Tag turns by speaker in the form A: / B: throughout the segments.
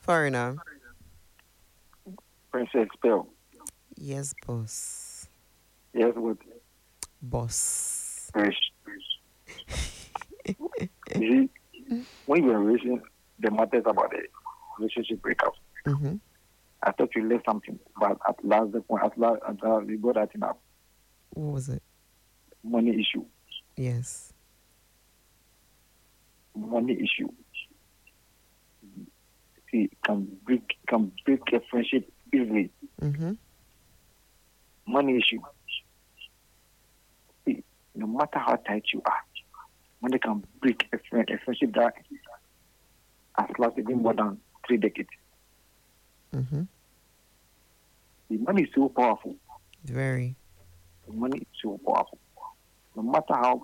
A: Foreigner.
B: Princess Pearl.
A: Yes, boss.
B: Yes, with
A: Boss.
B: fresh. You see, when you are raising the matters about the relationship breakup,
A: Mm-hmm.
B: I thought you left something, but at last the point, at last we got that in up
A: What was it?
B: money issue.
A: Yes.
B: Money issue. See, can break a friendship easily.
A: Mm-hmm.
B: Money issue. See, no matter how tight you are, money can break a friendship that has lasted even more than 3 decades.
A: Mm-hmm.
B: The money is so powerful.
A: Very.
B: The money is so powerful. No matter how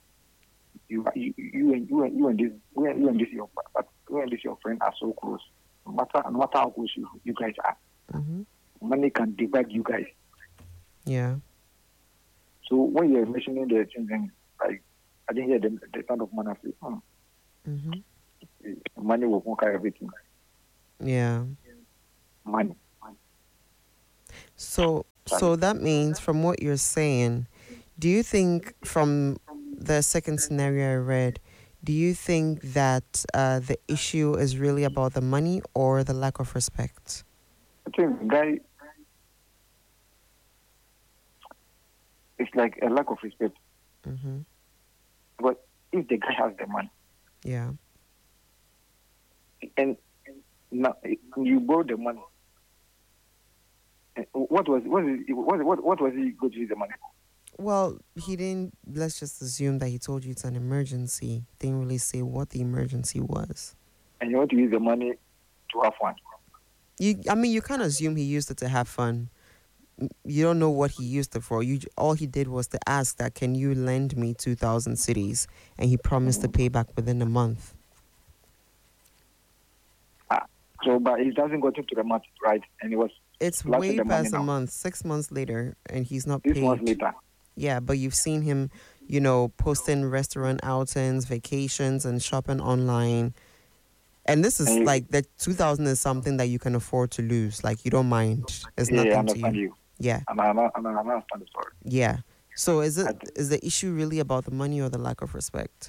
B: you and this you and this your friend are so close. No matter how close you guys are,
A: Mm-hmm.
B: money can divide you guys.
A: Yeah.
B: So when you're mentioning the things, like I didn't hear the sound of money. I say,
A: Mm-hmm.
B: money will conquer everything.
A: Yeah.
B: Money.
A: So that means from what you're saying, do you think from the second scenario I read, do you think that the issue is really about the money or the lack of respect?
B: I think the guy it's like a lack of respect.
A: Mm-hmm.
B: But if the guy has the money
A: Yeah.
B: and now you borrow the money, what was he going to use the money for?
A: Well, he didn't. Let's just assume that he told you it's an emergency. Didn't really say what the emergency was.
B: And you want to use the money to have fun.
A: I mean, you can't assume he used it to have fun. You don't know what he used it for. All he did was to ask that, can you lend me 2,000 cities? And he promised to pay back within a month.
B: Ah, so, but he doesn't go into the month, right? And he was
A: It's
B: flashing
A: way
B: the money
A: past a
B: now.
A: month, 6 months later, and he's not
B: 6 months
A: paid.
B: later,
A: Yeah, but you've seen him, posting restaurant outings, vacations, and shopping online. And this is
B: and
A: like the 2,000 is something that you can afford to lose. Like, you don't mind. It's
B: yeah, I
A: nothing to
B: understand
A: you.
B: you.
A: Yeah,
B: And I understand the story.
A: yeah. So
B: I
A: is the issue really about the money or the lack of respect?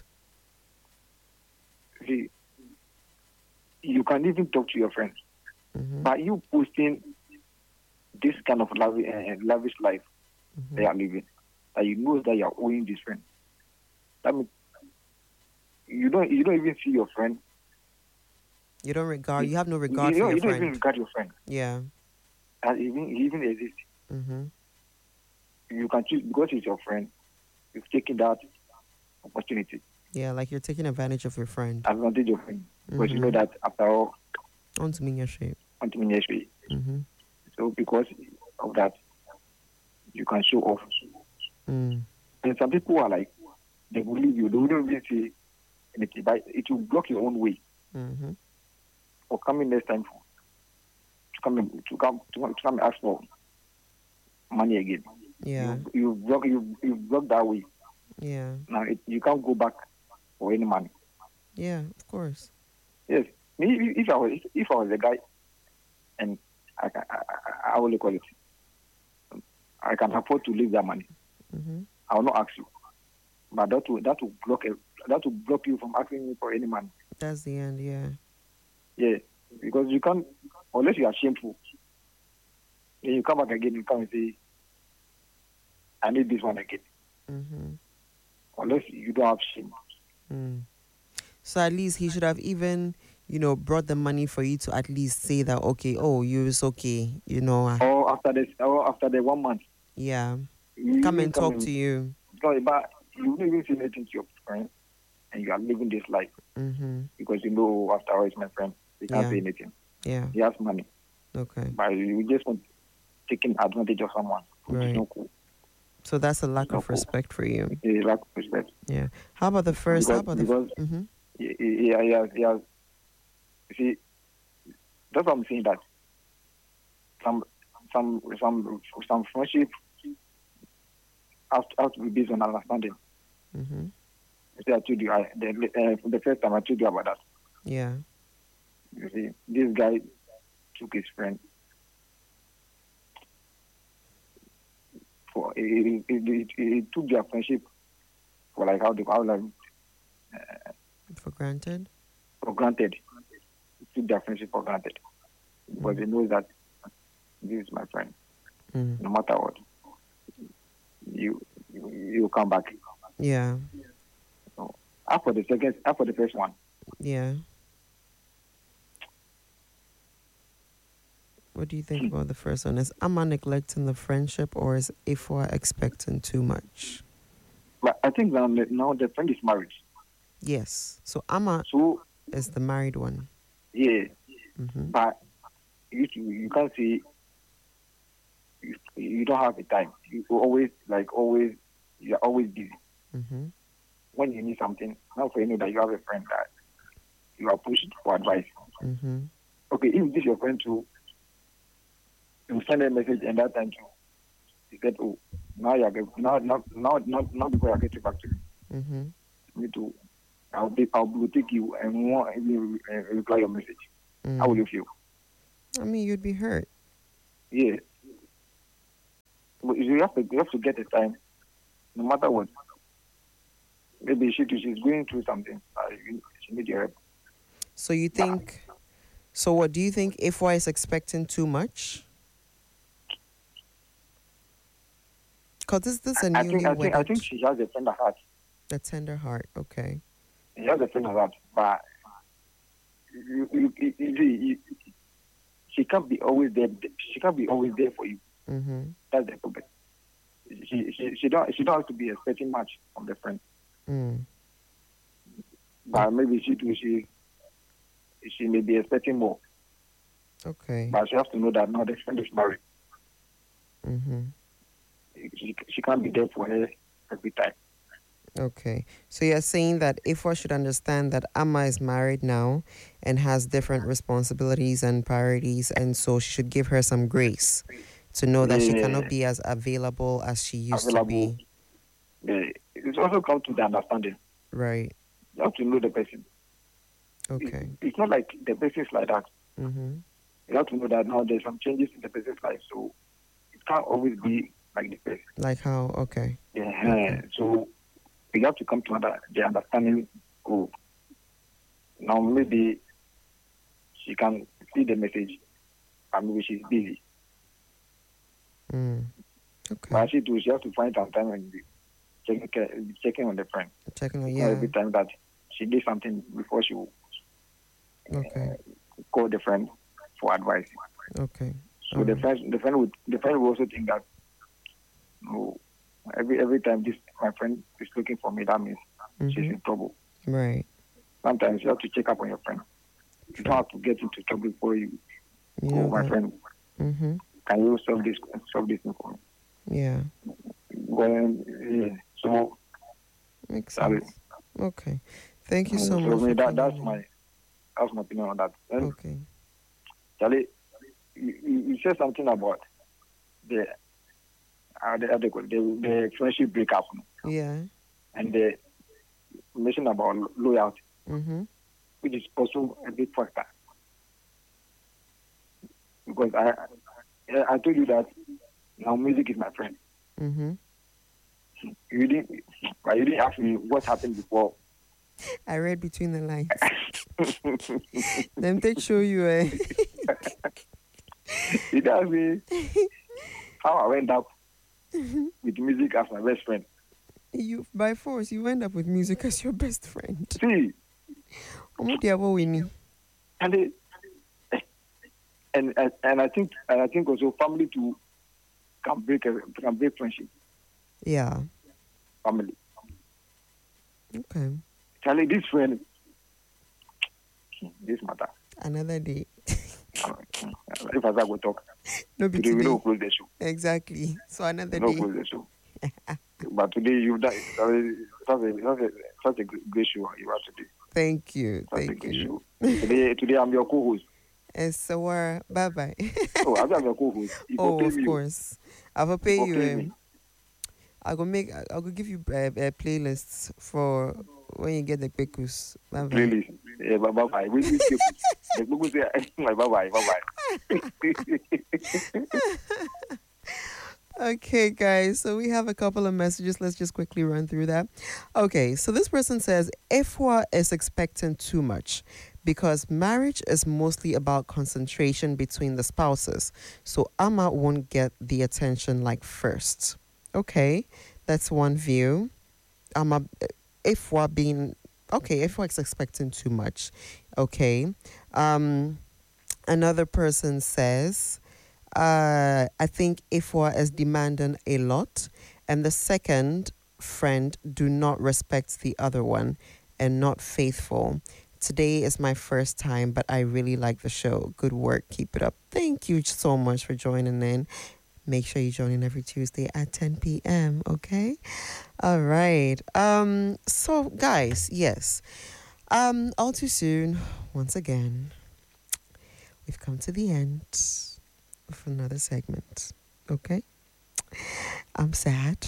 B: see, you can even talk to your friends,
A: Mm-hmm.
B: but you posting this kind of lavish life they
A: Mm-hmm.
B: are living, that you know that you are owing this friend. That means you don't even see your friend.
A: You don't regard.
B: You,
A: You have no regard
B: you
A: for
B: don't
A: your
B: you don't even
A: friend.
B: regard your friend.
A: Yeah.
B: And even exists.
A: Mm-hmm.
B: You can choose because it's your friend. You've taken that opportunity,
A: Yeah, like you're taking advantage of your friend.
B: advantage of him, because you know
A: Mm-hmm.
B: that after all,
A: On to mean your shape.
B: continuously.
A: Mm-hmm.
B: So because of that, you can show off.
A: Mm.
B: And some people are like, they believe you. They don't even see anything, but it will block your own way
A: Mm-hmm.
B: for coming next time to come and ask for money again.
A: Yeah.
B: You block that way.
A: Yeah.
B: Now you can't go back for any money.
A: Yeah. Of course.
B: Yes, me if I was a guy and I will call it, I can afford to leave that money.
A: Mm-hmm.
B: I will not ask you, but that will block you from asking me for any money.
A: That's the end. Yeah.
B: Yeah, because you can't unless you are shameful. Then you come back again. You come and say, I need this one again.
A: Mm-hmm.
B: Unless you don't have shame.
A: Mm. So at least he should have even, brought the money for you to at least say that, okay, oh, you it's okay,
B: Or after the 1 month,
A: yeah,
B: you
A: come
B: even
A: and
B: come
A: talk
B: and
A: to you.
B: but you don't even say anything to your friend, and you are living this life
A: Mm-hmm.
B: because you know after all it's my friend. He can't
A: Yeah.
B: say anything.
A: Yeah.
B: He has money,
A: Okay.
B: but you just want taking advantage of someone, which is
A: Right.
B: not cool.
A: So that's a
B: It's
A: lack
B: not
A: of
B: cool.
A: respect for you.
B: It's lack of respect
A: Yeah. How about the first? How about the?
B: because
A: Mm-hmm.
B: he has. You see, that's what I'm saying. That some some friendship have to be based on understanding.
A: Mm-hmm.
B: See, I told you the first time I told you about that.
A: Yeah.
B: You see, this guy took his friend for he took their friendship for like how like
A: For granted.
B: for granted. He took their friendship for granted because he knows that this is my friend.
A: Mm.
B: No matter what, you come back.
A: Yeah.
B: So after the first one,
A: Yeah. What do you think about the first one? Is Amma neglecting the friendship, or is Ifwa expecting too much?
B: but I think now the friend is married.
A: Yes. So Amma
B: So
A: is the married one.
B: yeah,
A: Mm-hmm.
B: but you can't say you don't have the time. You always you're always busy.
A: Mm-hmm.
B: When you need something, now for you know that you have a friend that you are pushed for advice.
A: Mm-hmm.
B: Okay, if this your friend too, you send a message and that time too, you get now you are now before I get you back to
A: Mm-hmm.
B: me to I'll take you and won't even reply your message. How will
A: Mm.
B: you feel?
A: I mean, you'd be hurt.
B: Yeah, but you have to get the time, no matter what. Maybe she's going through something. She needs your help.
A: So you think? So what do you think? Ifwa is expecting too much? Cause this a
B: I think
A: newly
B: I think I
A: wedded,
B: think she has a friend at heart.
A: a tender heart. Okay.
B: She has a friend at heart, but you, she can't be always there. She can't be always there for you.
A: Mm-hmm.
B: That's the problem. She don't have to be expecting much from the friend,
A: Mm.
B: but maybe she may be expecting more.
A: Okay.
B: But she has to know that now the friend is married.
A: Mm-hmm.
B: She can't be there for her every time.
A: Okay. So you're saying that Ifwa should understand that Amma is married now and has different responsibilities and priorities, and so she should give her some grace to know that she cannot be as available as she used to
B: Available.
A: be.
B: It's also come to the understanding.
A: Right.
B: You have to know the person.
A: Okay.
B: It's not like the person is like that.
A: Mm-hmm.
B: You have to know that now there's some changes in the person's life, so it can't always be like the person.
A: Like how? Okay.
B: Yeah.
A: Okay.
B: So you have to come to the understanding. Oh, now maybe she can see the message, and maybe she's busy.
A: Mm. Okay.
B: But she has to find some time and be checking on the friend.
A: Checking on.
B: Not
A: Yeah.
B: every time that she did something before she will
A: Okay.
B: call the friend for advice.
A: Okay.
B: So the friend will also think that no, every time my friend is looking for me, that means she's in trouble.
A: Right.
B: Sometimes you have to check up on your friend. You don't have to get into trouble before you go, my friend.
A: Mm-hmm.
B: Can you solve this thing for me?
A: Yeah.
B: So
A: Makes sense. Okay. Thank you so much.
B: So that's
A: in.
B: my opinion on that. And
A: Okay.
B: Charlie, you said something about the friendship breakup.
A: Yeah.
B: And the mention about loyalty,
A: Mm-hmm.
B: which is also a big factor. Because I told you that now music is my friend.
A: Mm-hmm.
B: You didn't ask me what happened before.
A: I read between the lines. Them take show you.
B: You didn't ask me how I went up with music as my best friend.
A: You by force you end up with music as your best friend.
B: See,
A: and
B: and I think also family too can break friendship.
A: Yeah.
B: Family.
A: Okay.
B: Charlie, this friend, this matter.
A: Another day.
B: If I go talk,
A: No, be
B: today we
A: today.
B: don't close the show.
A: Exactly. So another
B: No
A: day.
B: close the show. But today you've done such a great show you are today.
A: Thank you.
B: Such a
A: Thank
B: great
A: you.
B: show. Today I'm your co-host.
A: Sawara, bye bye.
B: Oh, I'm your co-host.
A: Oh, of course. I will pay you.
B: Me.
A: I will give you playlists for when you get the quickus. Bye bye.
B: Really. Yeah, bye bye. We skip. The people say, like, bye bye.
A: Okay, guys, so we have a couple of messages. Let's just quickly run through that. Okay, so this person says Efwa is expecting too much because marriage is mostly about concentration between the spouses. So Ama won't get the attention like first. Okay, that's one view. Ama, Efwa being, okay, Efwa is expecting too much. Okay. Another person says, I think Ifwa is demanding a lot, and the second friend do not respect the other one and not faithful. Today is my first time, but I really like the show. Good work. Keep it up. Thank you so much for joining in. Make sure you join in every Tuesday at 10 p.m. Okay? All right. So guys, yes. All too soon, once again, we've come to the end of another segment. Okay? I'm sad.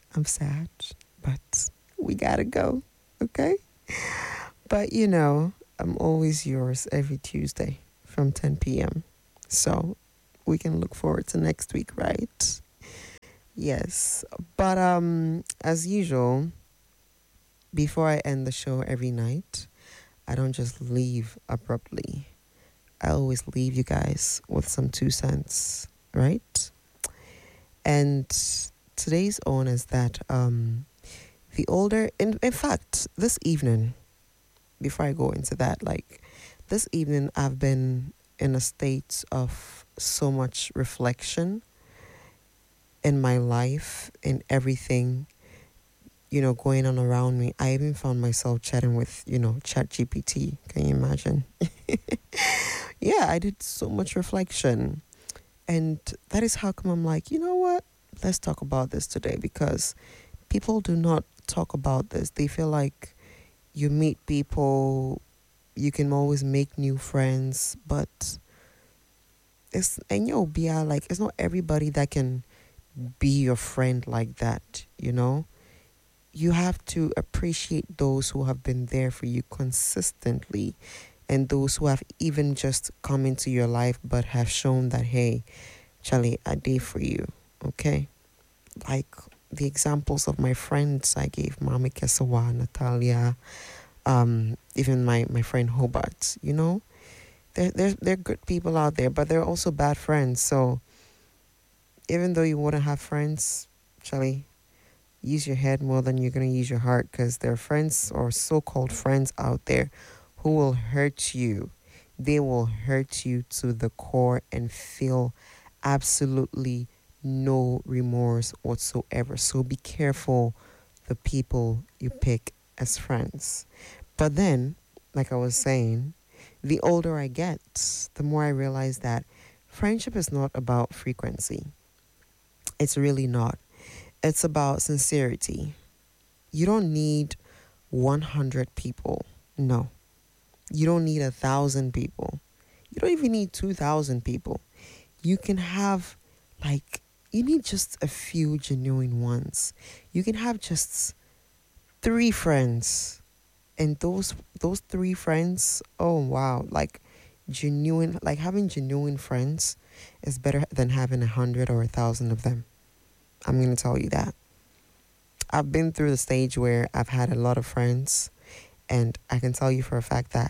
A: But we gotta go. Okay? But I'm always yours every Tuesday from 10 p.m. So we can look forward to next week, right? Yes. But as usual, before I end the show every night, I don't just leave abruptly. I always leave you guys with some 2 cents, right? And today's on is that the older, in fact, this evening, before I go into that, like this evening, I've been in a state of so much reflection in my life, in everything, going on around me. I even found myself chatting with, ChatGPT. Can you imagine? Yeah, I did so much reflection. And that is how come I'm like, you know what? Let's talk about this today because people do not talk about this. They feel like you meet people, you can always make new friends, but it's not everybody that can be your friend like that, You have to appreciate those who have been there for you consistently and those who have even just come into your life but have shown that, hey, Charlie, I did for you, okay? Like the examples of my friends I gave, Mami Kesawa, Natalia, even my friend Hobart, They're good people out there, but they're also bad friends. So even though you wouldn't have friends, Charlie, use your head more than you're going to use your heart because there are friends or so-called friends out there who will hurt you. They will hurt you to the core and feel absolutely no remorse whatsoever. So be careful the people you pick as friends. But then, like I was saying, the older I get, the more I realize that friendship is not about frequency. It's really not. It's about sincerity. You don't need 100 people. No. You don't need 1,000 people. You don't even need 2,000 people. You can have, you need just a few genuine ones. You can have just 3 friends. And those 3 friends, oh wow, having genuine friends is better than having 100 or 1,000 of them. I'm going to tell you that. I've been through the stage where I've had a lot of friends, and I can tell you for a fact that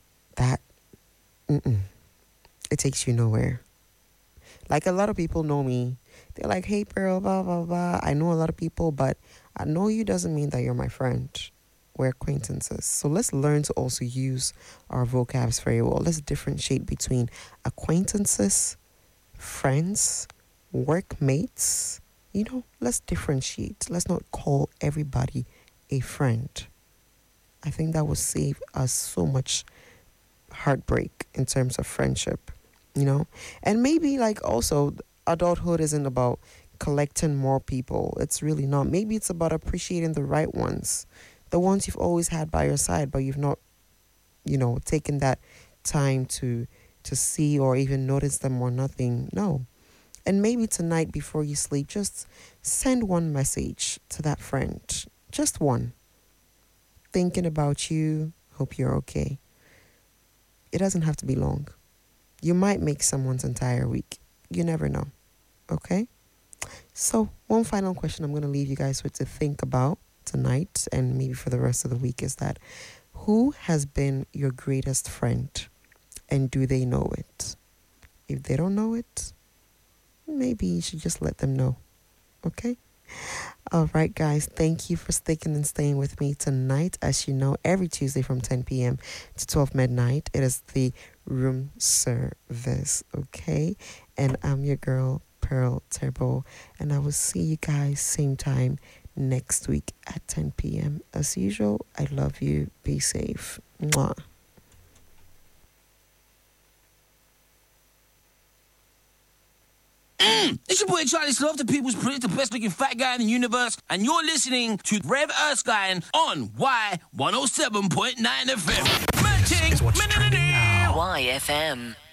A: it takes you nowhere. Like a lot of people know me. They're like, hey, Pearl, blah, blah, blah. I know a lot of people, but I know you doesn't mean that you're my friend. We're acquaintances. So let's learn to also use our vocabs very well. Let's differentiate between acquaintances, friends, workmates. Let's differentiate. Let's not call everybody a friend. I think that will save us so much heartbreak in terms of friendship, And maybe also adulthood isn't about collecting more people. It's really not. Maybe it's about appreciating the right ones, the ones you've always had by your side, but you've not, taken that time to see or even notice them or nothing. No. And maybe tonight before you sleep, just send one message to that friend. Just one. thinking about you. Hope you're okay. It doesn't have to be long. You might make someone's entire week. You never know. Okay? So, one final question I'm going to leave you guys with to think about tonight and maybe for the rest of the week is that who has been your greatest friend and do they know it? If they don't know it, maybe you should just let them know. Okay? All right, guys. Thank you for sticking and staying with me tonight. As you know, every Tuesday from 10 p.m. to 12 midnight, it is the room service. Okay? And I'm your girl, Pearl Turbo. And I will see you guys same time next week at 10 p.m. As usual, I love you. Be safe. Mwah.
C: It's your boy Charlie Sloth, the people's prince, the best looking fat guy in the universe, and you're listening to Rev Erskine on Y107.9 FM.
D: This is what's trending now.
E: YFM.